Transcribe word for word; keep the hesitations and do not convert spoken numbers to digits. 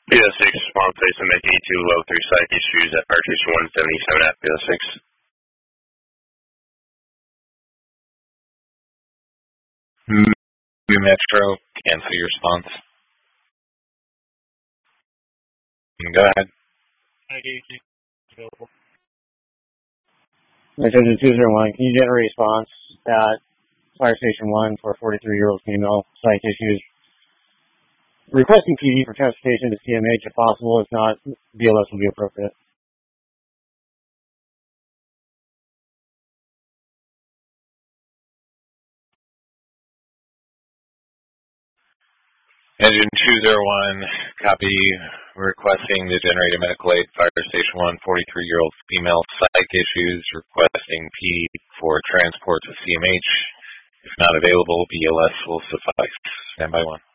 B O six, response base M K two, level three site issues at Fire Station one seventy-seven at B O six. New Metro, cancel your response. Go ahead. Metro two zero one, can you generate a response at Fire Station one for a forty-three-year-old female, site issues? Requesting P D for transportation to C M H if possible. If not, B L S will be appropriate. Engine two zero one, copy, requesting to generate a medical aid, Fire Station one, forty-three-year-old female, psych issues, requesting P D for transport to C M H. If not available, B L S will suffice. Stand by one.